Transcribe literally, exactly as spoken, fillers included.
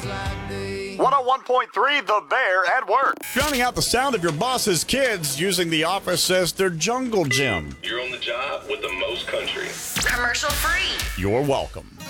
one oh one point three The Bear at work. Drowning out the sound of your boss's kids using the office as their jungle gym. You're on the job with the most country. Commercial free. You're welcome.